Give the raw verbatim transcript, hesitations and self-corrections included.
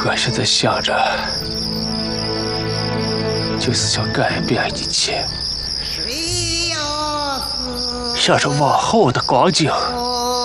我现在想着，就是想改变一切，想着往后的光景。